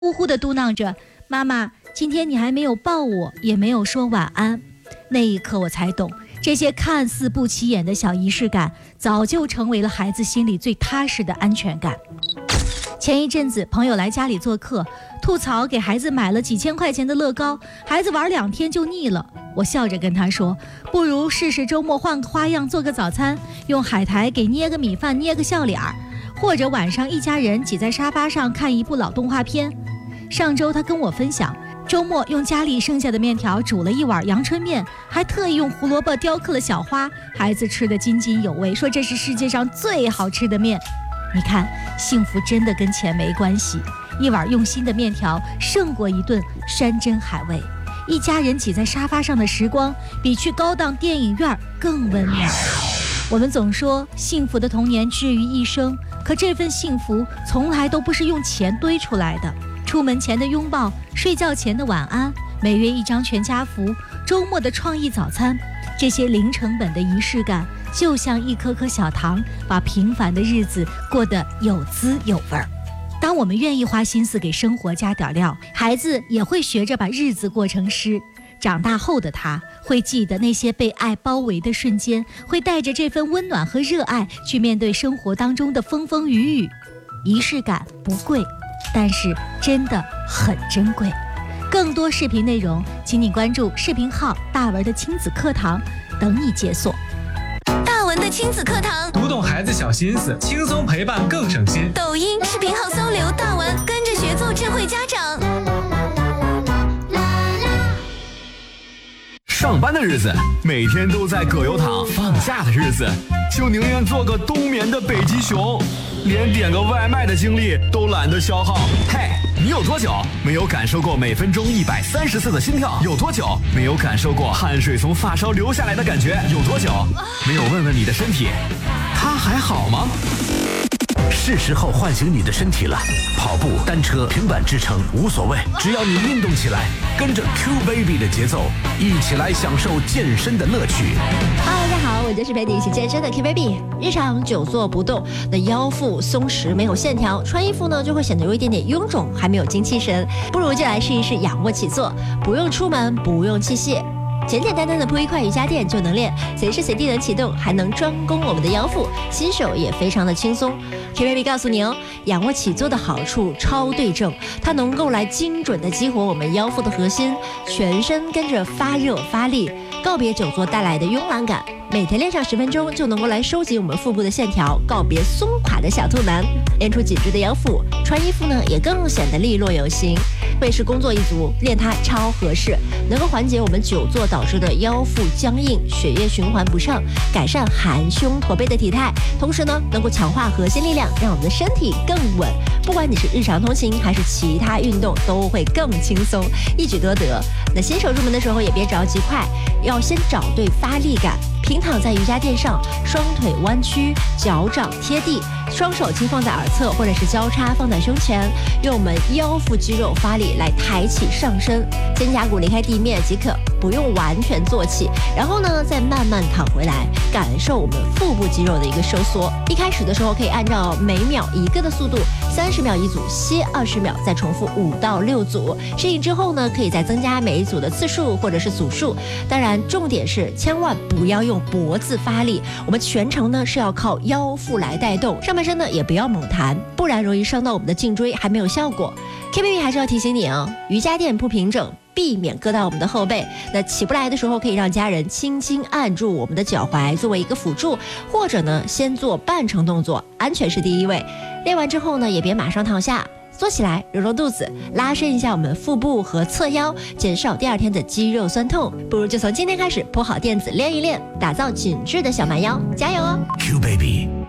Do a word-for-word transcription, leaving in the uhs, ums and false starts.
呼呼地嘟囔着：“妈妈，今天你还没有抱我，也没有说晚安。”那一刻我才懂，这些看似不起眼的小仪式感，早就成为了孩子心里最踏实的安全感。前一阵子朋友来家里做客，吐槽给孩子买了几千块钱的乐高，孩子玩两天就腻了。我笑着跟他说，不如试试周末换个花样，做个早餐，用海苔给捏个米饭，捏个笑脸儿，或者晚上一家人挤在沙发上看一部老动画片。上周他跟我分享，周末用家里剩下的面条煮了一碗阳春面，还特意用胡萝卜雕刻了小花，孩子吃得津津有味，说这是世界上最好吃的面。你看，幸福真的跟钱没关系，一碗用心的面条胜过一顿山珍海味，一家人挤在沙发上的时光比去高档电影院更温暖。我们总说幸福的童年治愈一生，可这份幸福从来都不是用钱堆出来的。出门前的拥抱，睡觉前的晚安，每月一张全家福，周末的创意早餐，这些零成本的仪式感，就像一颗颗小糖，把平凡的日子过得有滋有味儿。当我们愿意花心思给生活加点料，孩子也会学着把日子过成诗。长大后的他会记得那些被爱包围的瞬间，会带着这份温暖和热爱去面对生活当中的风风雨雨。仪式感不贵，但是真的很珍贵。更多视频内容，请你关注视频号大文的亲子课堂，等你解锁。 大文的亲子课堂， 读懂孩子小心思，轻松陪伴更省心。 抖音视频号搜刘大文，跟着学做智慧家长。 上班的日子每天都在葛优躺，放假的日子就宁愿做个冬眠的北极熊，连点个外卖的精力都懒得消耗。嘿，你有多久没有感受过每分钟一百三十次的心跳？有多久没有感受过汗水从发梢流下来的感觉？有多久没有问问你的身体，它还好吗？ 是时候唤醒你的身体了，跑步、单车、平板支撑无所谓，只要你运动起来，跟着 Q Baby 的节奏，一起来享受健身的乐趣。 哈喽，大家好，我就是陪你一起健身的 Q Baby。日常久坐不动，那腰腹松弛没有线条，穿衣服呢就会显得有一点点臃肿，还没有精气神。不如就来试一试仰卧起坐，不用出门，不用器械。简简单单的铺一块瑜伽垫就能练，随时随地能启动，还能专攻我们的腰腹，新手也非常的轻松。Q Baby 告诉你哦，仰卧起坐的好处超对症，它能够来精准的激活我们腰腹的核心，全身跟着发热发力，告别久坐带来的慵懒感。每天练上十分钟就能够来收紧我们腹部的线条，告别松垮的小兔腩，练出紧致的腰腹，穿衣服呢也更显得利落有型。特别是工作一族，练它超合适，能够缓解我们久坐导致的腰腹僵硬、血液循环不畅，改善含胸驼背的体态，同时呢能够强化核心力量，让我们的身体更稳。不管你是日常通勤还是其他运动，都会更轻松，一举多得。那新手入门的时候也别着急快，要先找对发力感。平躺在瑜伽垫上，双腿弯曲，脚掌贴地，双手轻放在耳侧或者是交叉放在胸前，用我们腰腹肌肉发力来抬起上身，肩胛骨离开地面即可，不用完全坐起，然后呢再慢慢躺回来，感受我们腹部肌肉的一个收缩。一开始的时候可以按照每秒一个的速度，三十秒一组，歇二十秒，再重复五到六组。适应之后呢，可以再增加每一组的次数或者是组数。当然，重点是千万不要用脖子发力，我们全程呢是要靠腰腹来带动，上半身呢也不要猛弹，不然容易伤到我们的颈椎，还没有效果。Q Baby 还是要提醒你哦，瑜伽垫铺平整，避免硌到我们的后背。那起不来的时候，可以让家人轻轻按住我们的脚踝作为一个辅助，或者呢先做半程动作，安全是第一位。练完之后呢，也别马上躺下，坐起来揉揉肚子，拉伸一下我们腹部和侧腰，减少第二天的肌肉酸痛。不如就从今天开始铺好垫子练一练，打造紧致的小蛮腰，加油哦 Q Baby